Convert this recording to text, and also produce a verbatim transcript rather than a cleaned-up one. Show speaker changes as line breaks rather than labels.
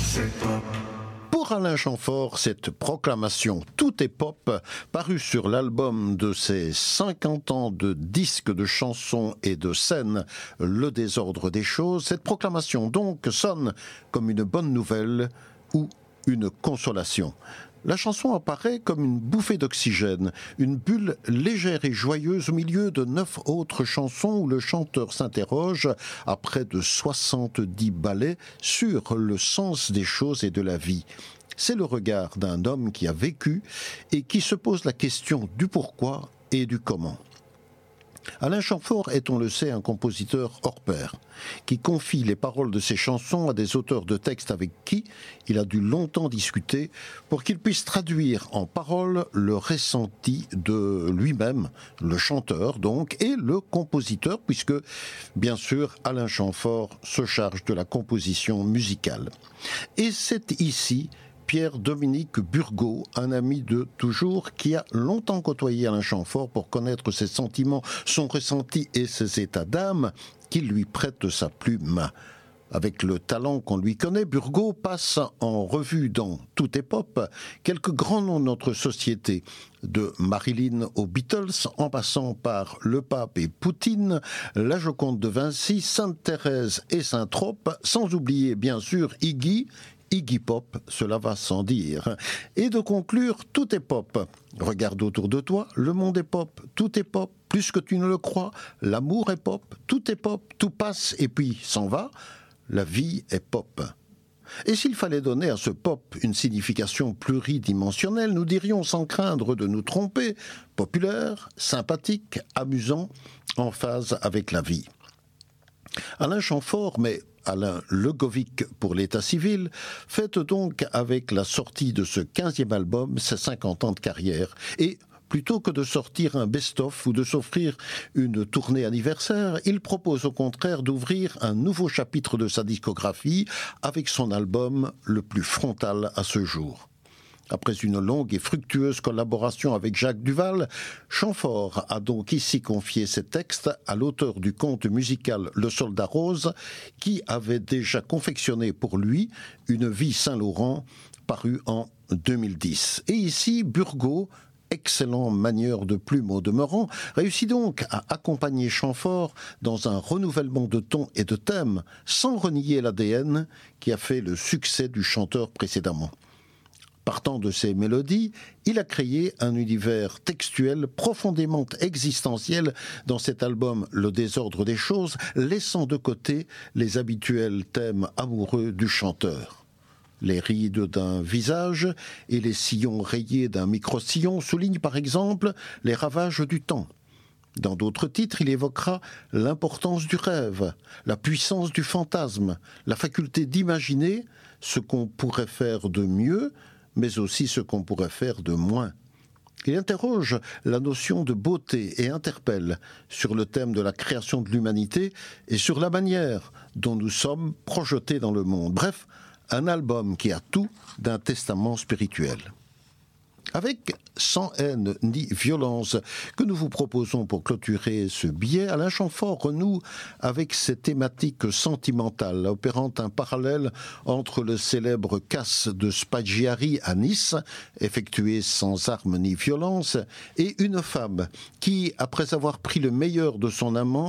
Pour Alain Chamfort, cette proclamation « Tout est pop » parue sur l'album de ses cinquante ans de disques de chansons et de scènes « Le désordre des choses », cette proclamation donc sonne comme une bonne nouvelle ou une consolation. La chanson apparaît comme une bouffée d'oxygène, une bulle légère et joyeuse au milieu de neuf autres chansons où le chanteur s'interroge, à près de soixante-dix ballets, sur le sens des choses et de la vie. C'est le regard d'un homme qui a vécu et qui se pose la question du pourquoi et du comment. Alain Chamfort est, on le sait, un compositeur hors pair, qui confie les paroles de ses chansons à des auteurs de textes avec qui il a dû longtemps discuter pour qu'ils puissent traduire en paroles le ressenti de lui-même, le chanteur donc, et le compositeur, puisque, bien sûr, Alain Chamfort se charge de la composition musicale. Et c'est ici Pierre-Dominique Burgot, un ami de toujours, qui a longtemps côtoyé Alain Chamfort pour connaître ses sentiments, son ressenti et ses états d'âme, qui lui prête sa plume. Avec le talent qu'on lui connaît, Burgot passe en revue dans Tout est pop quelques grands noms de notre société, de Marilyn aux Beatles, en passant par le pape et Poutine, la Joconde de Vinci, Sainte-Thérèse et Saint-Trope, sans oublier bien sûr Iggy, Iggy Pop, cela va sans dire. Et de conclure, tout est pop. Regarde autour de toi, le monde est pop, tout est pop, plus que tu ne le crois, l'amour est pop, tout est pop, tout passe et puis s'en va, la vie est pop. Et s'il fallait donner à ce pop une signification pluridimensionnelle, nous dirions sans craindre de nous tromper, populaire, sympathique, amusant, en phase avec la vie. Alain Chamfort, mais Alain Legovic pour l'état civil, fête donc avec la sortie de ce quinzième album ses cinquante ans de carrière. Et plutôt que de sortir un best-of ou de s'offrir une tournée anniversaire, il propose au contraire d'ouvrir un nouveau chapitre de sa discographie avec son album le plus frontal à ce jour. Après une longue et fructueuse collaboration avec Jacques Duvall, Chamfort a donc ici confié ses textes à l'auteur du conte musical Le Soldat Rose, qui avait déjà confectionné pour lui Une vie Saint-Laurent, paru en deux mille dix. Et ici, Burgot, excellent manieur de plume au demeurant, réussit donc à accompagner Chamfort dans un renouvellement de ton et de thème, sans renier l'A D N qui a fait le succès du chanteur précédemment. Partant de ces mélodies, il a créé un univers textuel profondément existentiel dans cet album Le désordre des choses, laissant de côté les habituels thèmes amoureux du chanteur. Les rides d'un visage et les sillons rayés d'un micro-sillon soulignent par exemple les ravages du temps. Dans d'autres titres, il évoquera l'importance du rêve, la puissance du fantasme, la faculté d'imaginer ce qu'on pourrait faire de mieux, mais aussi ce qu'on pourrait faire de moins. Il interroge la notion de beauté et interpelle sur le thème de la création de l'humanité et sur la manière dont nous sommes projetés dans le monde. Bref, un album qui a tout d'un testament spirituel. Avec Sans haine ni violence, que nous vous proposons pour clôturer ce billet, Alain Chamfort renoue avec ses thématiques sentimentales, opérant un parallèle entre le célèbre casse de Spaggiari à Nice, effectué sans armes ni violence, et une femme qui, après avoir pris le meilleur de son amant,